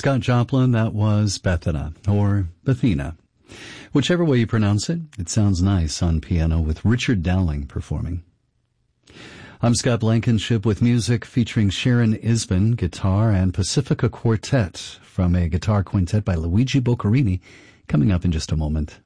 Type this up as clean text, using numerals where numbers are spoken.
Scott Joplin, that was Bethana, or Bethina. Whichever way you pronounce it, it sounds nice on piano with Richard Dowling performing. I'm Scott Blankenship with music featuring Sharon Isbin, guitar, and Pacifica Quartet from a guitar quintet by Luigi Boccherini, coming up in just a moment.